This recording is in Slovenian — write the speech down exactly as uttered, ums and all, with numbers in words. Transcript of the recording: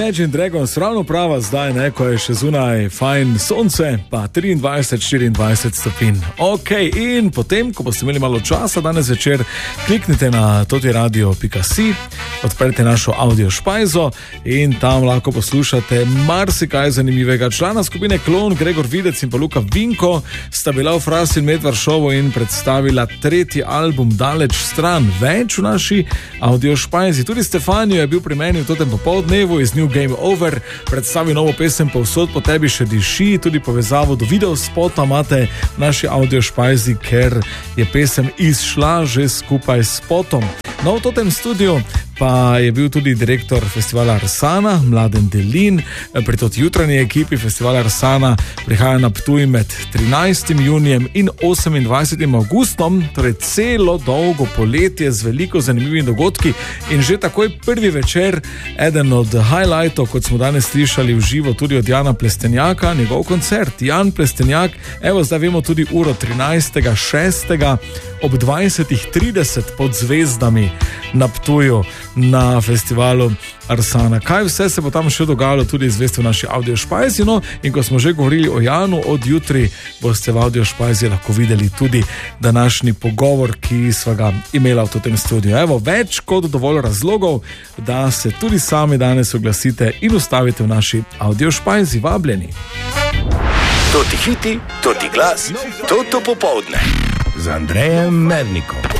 Imagine Dragons, ravno prava zdaj, ne, ko je še zunaj fajn sonce, pa triindvajset štiriindvajset stopinj. Ok, in potem, ko boste imeli malo časa danes večer, kliknite na totiradio pika si, odprite našo audio špajzo in tam lahko poslušate marsikaj zanimivega. Člana skupine Klon, Gregor Videc in pa Luka Vinko sta bila v Fras in Med Varšovo in predstavila tretji album Daleč stran. Več v naši audio špajzi. Tudi Stefanijo je bil pri meni v totem popoldnevu iz New Game Over, predstavil novo pesem Povsod po tebi še diši, tudi povezavo do videospota imate v naši audio špajzi, ker je pesem izšla že skupaj s spotom. No, v totem studiu pa je bil tudi direktor festivala Arsana, Mladen Delin. Pri toti jutranji ekipi festivala Arsana prihaja na Ptuj med trinajstim junijem in osemindvajsetim avgustom, torej celo dolgo poletje z veliko zanimivimi dogodki in že takoj prvi večer, eden od highlightov, kot smo danes slišali v živo tudi od Jana Plestenjaka, njegov koncert. Jan Plestenjak, evo zdaj vemo tudi uro trinajstega šestega ob dvajsetih trideset pod zvezdami na Ptuju na festivalu Arsana. Kaj vse se bo tam še dogajalo, tudi izvesti v naši audio špajzi, no, in ko smo že govorili o Janu, od jutri boste v audio špajzi lahko videli tudi današnji pogovor, ki sva ga imela v tem studiu. Evo, več kot dovolj razlogov, da se tudi sami danes oglasite in ustavite v naši audio špajzi. Vabljeni. Toti hiti, toti glas, toto popoldne z Andrejem Mernikom.